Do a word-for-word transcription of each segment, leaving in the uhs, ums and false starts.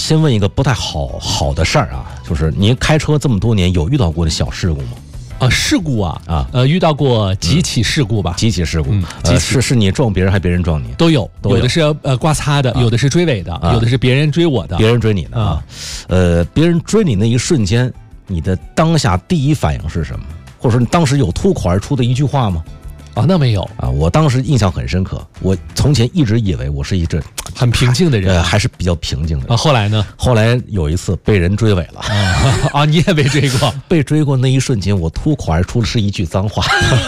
先问一个不太好好的事儿啊，就是您开车这么多年，有遇到过的小事故吗？ 啊，事故啊啊， 呃，遇到过几起事故吧？ 嗯、几起事故， 嗯、 呃、是是你撞别人还是别人撞你？ 都有， 都有有的是呃刮擦的， 啊、 有的是追尾的、啊，有的是别人追我的， 别人追你的啊。呃，别人追你那一瞬间，你的当下第一反应是什么？或者说你当时有脱口而出的一句话吗？ 啊，那没有啊，我当时印象很深刻。我从前一直以为我是一只很平静的人， 呃，还是比较平静的人啊。后来呢？ 后来有一次被人追尾了啊，啊你也被追过？ 被追过那一瞬间，我脱口而出的是一句脏话。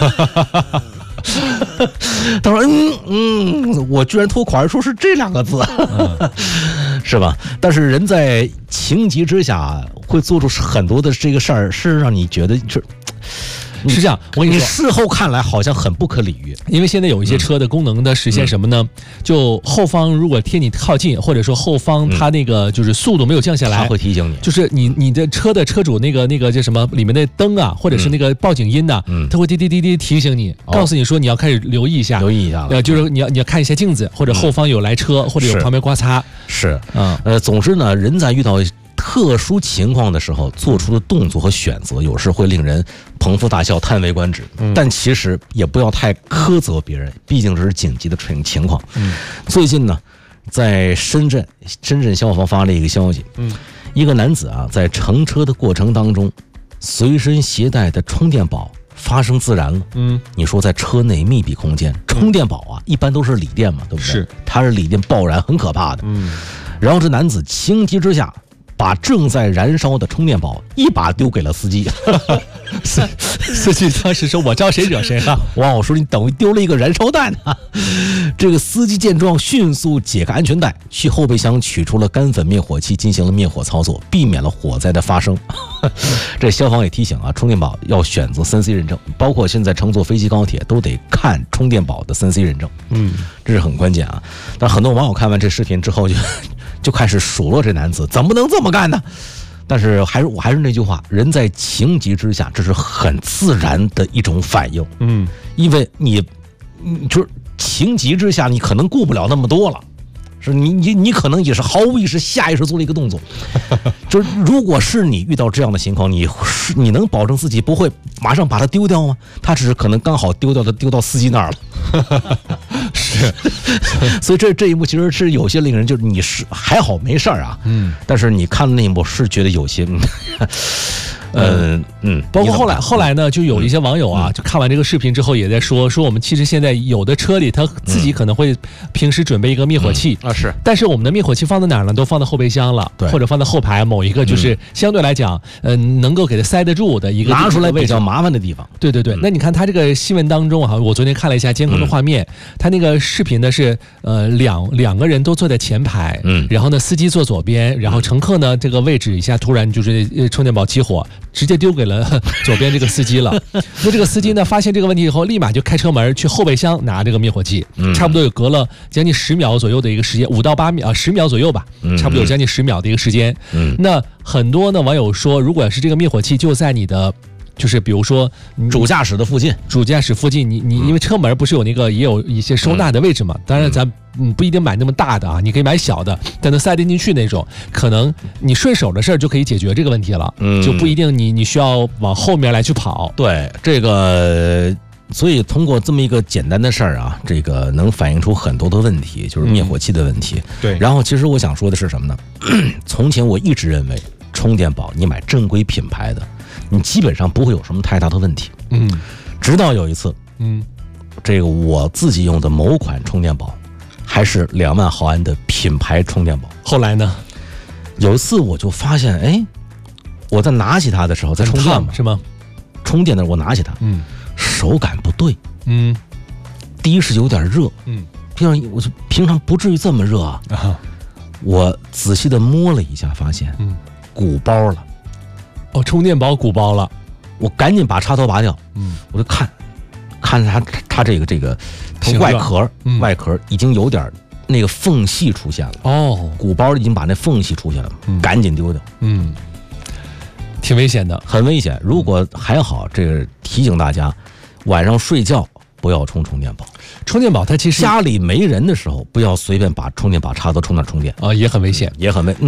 他说：“嗯嗯，我居然脱口而出是这两个字，嗯、是吧？但是人在情急之下会做出很多的这个事儿，是让你觉得是。” 是这样，我跟你说， 你事后看来好像很不可理喻， 因为现在有一些车的功能的实现什么呢？嗯、就后方如果贴你靠近，或者说后方它那个就是速度没有降下来， 它会提醒你， 就是你你的车的车主那个那个叫什么里面的灯啊，或者是那个报警音呐、嗯，它会滴滴滴滴提醒你，告诉你说你要开始留意一下， 留意一下了， 呃，就是你要你要看一下镜子，或者后方有来车，嗯、或者有旁边刮擦， 是，嗯，呃，总之呢，人在遇到特殊情况的时候做出的动作和选择，有时会令人捧腹大笑、叹为观止。嗯、但其实也不要太苛责别人，毕竟这是紧急的情况。嗯、最近呢，在深圳，深圳消防发了一个消息，嗯、一个男子啊，在乘车的过程当中，随身携带的充电宝发生自燃了。嗯，你说在车内密闭空间，充电宝啊，一般都是锂电嘛，对不对？ 是， 它是锂电爆燃，很可怕的。嗯，然后这男子情急之下，把正在燃烧的充电宝一把丢给了司机。 司司机当时说：“我招谁惹谁了？” 哇，我说你等于丢了一个燃烧弹啊！这个司机见状，迅速解开安全带，去后备箱取出了干粉灭火器，进行了灭火操作，避免了火灾的发生。这消防也提醒啊，充电宝要选择三 C 认证，包括现在乘坐飞机、高铁都得看充电宝的三 C 认证。嗯，这是很关键啊。但很多网友看完这视频之后就。就开始数落这男子怎么能这么干呢？但是还是我还是那句话，人在情急之下，这是很自然的一种反应。嗯，因为你，你就是情急之下，你可能顾不了那么多了，是你你你可能也是毫无意识、下意识做了一个动作。就是如果是你遇到这样的情况，你你能保证自己不会马上把它丢掉吗？他只是可能刚好丢掉的丢到司机那儿了。是，所以这这一幕其实是有些令人就是你是还好没事儿啊，嗯，但是你看的那一幕是觉得有些，嗯嗯， 包括后来后来呢，就有一些网友啊，就看完这个视频之后也在说说我们其实现在有的车里他自己可能会平时准备一个灭火器啊，是， 但是我们的灭火器放在哪儿呢？都放在后备箱了， 对， 或者放在后排某一个就是相对来讲，呃，能够给它塞得住的一个拿出来比较麻烦的地方。 对对对，那你看他这个新闻当中啊，我昨天看了一下监控的画面，他那个视频呢是呃两两个人都坐在前排，嗯，然后呢司机坐左边，然后乘客呢这个位置一下突然就是充电宝起火，直接丢给了左边这个司机了。那这个司机呢发现这个问题以后，立马就开车门去后备箱拿这个灭火器，嗯、差不多有隔了将近十秒左右的一个时间，五到八秒啊十秒左右吧，嗯、差不多有将近十秒的一个时间。嗯，那很多呢网友说，如果是这个灭火器就在你的。就是比如说主驾驶的附近， 主驾驶附近，你你因为车门不是有那个也有一些收纳的位置嘛？当然咱嗯不一定买那么大的啊，你可以买小的，但能塞得进去那种，可能你顺手的事儿就可以解决这个问题了，嗯，就不一定你你需要往后面来去跑。 对这个，所以通过这么一个简单的事儿啊，这个能反映出很多的问题，就是灭火器的问题。嗯、 对。 然后其实我想说的是什么呢？从前我一直认为充电宝你买正规品牌的。你基本上不会有什么太大的问题，嗯，直到有一次，嗯，这个我自己用的某款充电宝，还是两万毫安的品牌充电宝。 后来呢， 有一次我就发现，哎，我在拿起它的时候，在充电嘛， 是吗？ 充电的时候我拿起它，嗯，手感不对，嗯，第一是有点热，嗯，第二我就平常不至于这么热啊，啊我仔细的摸了一下，发现，嗯，鼓包了。 哦，充电宝鼓包了， 我赶紧把插头拔掉。嗯，我就看，看它它这个这个外壳、嗯、外壳已经有点那个缝隙出现了。哦，鼓包已经把那缝隙出现了，嗯、赶紧丢掉。嗯， 挺危险的， 很危险。如果还好，这个提醒大家，晚上睡觉不要充充电宝。 充电宝它其实家里没人的时候，不要随便把充电宝插头充那充电啊、呃，也很危险， 也很危。